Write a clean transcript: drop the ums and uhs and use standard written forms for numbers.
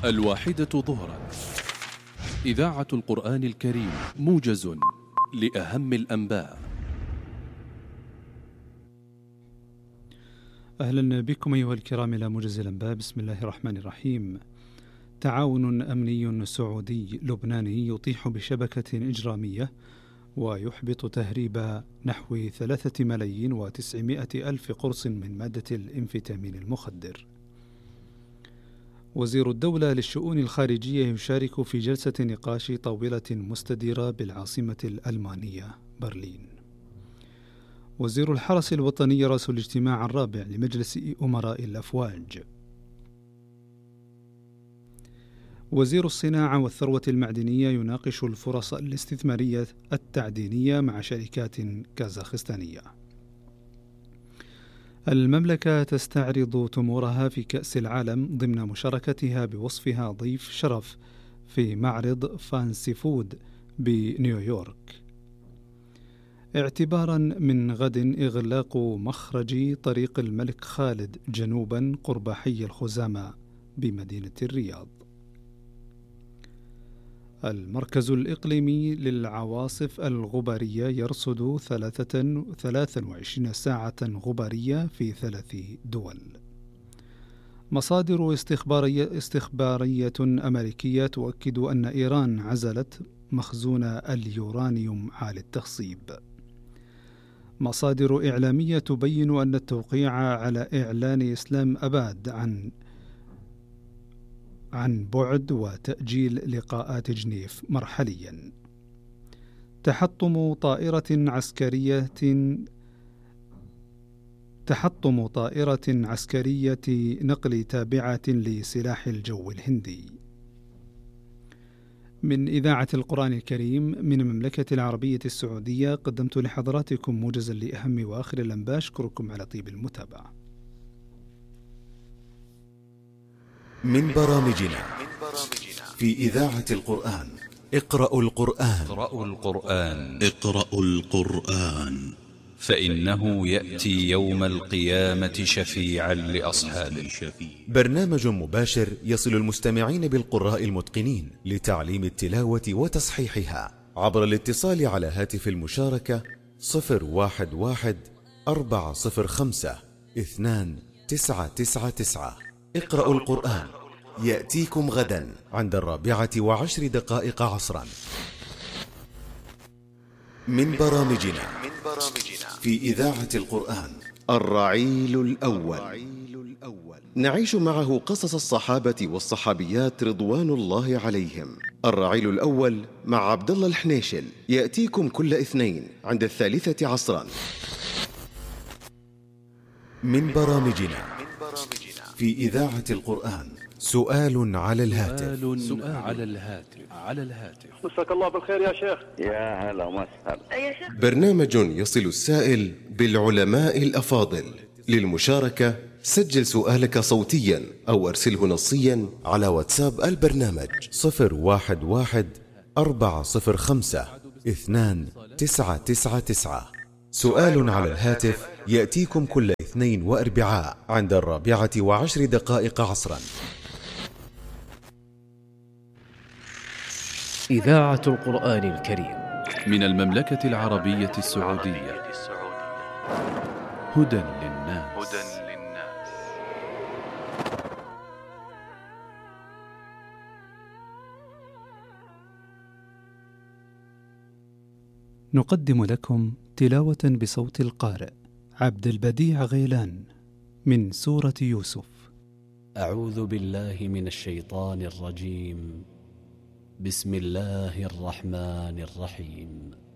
الواحدة ظهرا. إذاعة القرآن الكريم، موجز لأهم الأنباء. أهلا بكم أيها الكرام إلى موجز الأنباء. بسم الله الرحمن الرحيم. تعاون أمني سعودي لبناني يطيح بشبكة إجرامية ويحبط تهريب نحو 3,900,000 قرص من مادة الإنفيتامين المخدر. وزير الدولة للشؤون الخارجية يشارك في جلسة نقاش طاولة مستديرة بالعاصمة الألمانية برلين. وزير الحرس الوطني يرأس الاجتماع الرابع لمجلس أمراء الأفواج. وزير الصناعة والثروة المعدنية يناقش الفرص الاستثمارية التعدينية مع شركات كازاخستانية. المملكة تستعرض تمورها في كأس العالم ضمن مشاركتها بوصفها ضيف شرف في معرض فانسي فود بنيويورك. اعتبارا من غد إغلاق مخرج طريق الملك خالد جنوبا قرب حي الخزامة بمدينة الرياض. المركز الإقليمي للعواصف الغبارية يرصد 23 ساعة غبارية في 3 دول. مصادر استخبارية أمريكية تؤكد أن إيران عزلت مخزون اليورانيوم عالي التخصيب. مصادر إعلامية تبين أن التوقيع على إعلان إسلام أباد عن بعد وتأجيل لقاءات جنيف مرحليا. تحطم طائرة عسكرية نقل تابعة لسلاح الجو الهندي. من إذاعة القرآن الكريم من المملكة العربية السعودية، قدمت لحضراتكم موجزا لأهم وآخر الأنباء. أشكركم على طيب المتابعة. من برامجنا في إذاعة القرآن. اقرأوا القرآن فإنه يأتي يوم القيامة شفيعا لأصحابه. برنامج مباشر يصل المستمعين بالقراء المتقنين لتعليم التلاوة وتصحيحها عبر الاتصال على هاتف المشاركة 011-405-2999. اقرأوا القرآن يأتيكم غدا عند 4:10 عصرا. من برامجنا في إذاعة القرآن. الرعيل الأول، نعيش معه قصص الصحابة والصحابيات رضوان الله عليهم. الرعيل الأول مع عبد الله الحنيشل يأتيكم كل اثنين عند 3 عصرا. من برامجنا في إذاعة القرآن. سؤال على الهاتف. مساك الله بالخير يا شيخ. يا هلا ومسهلا. برنامج يصل السائل بالعلماء الأفاضل. للمشاركة سجل سؤالك صوتيا أو أرسله نصيا على واتساب البرنامج 011-405-2999. سؤال على الهاتف يأتيكم كل اثنين وأربعاء عند 4:10 عصرا. إذاعة القرآن الكريم من المملكة العربية السعودية. هدى للناس. نقدم لكم تلاوة بصوت القارئ عبد البديع غيلان من سورة يوسف. أعوذ بالله من الشيطان الرجيم. بسم الله الرحمن الرحيم.